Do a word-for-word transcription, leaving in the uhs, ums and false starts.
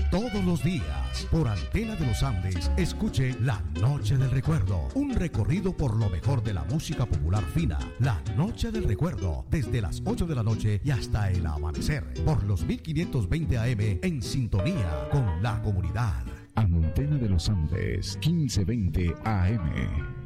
Todos los días, por Antena de los Andes, escuche La Noche del Recuerdo, un recorrido por lo mejor de la música popular fina. La Noche del Recuerdo, desde las ocho de la noche y hasta el amanecer, por los mil quinientos veinte A M, en sintonía con la comunidad. Antena de los Andes, quince veinte A M.